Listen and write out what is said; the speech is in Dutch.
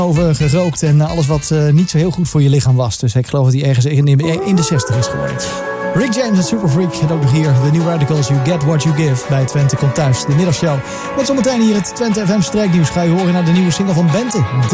over gerookt en alles wat niet zo heel goed voor je lichaam was. Dus ik geloof dat hij ergens in de 60 is geworden. Rick James en Superfreak. En ook nog hier de New Radicals. You Get What You Give bij Twente Komt Thuis. De middagshow. Want zometeen hier het Twente FM strijknieuws. Ga je horen naar de nieuwe single van Bente.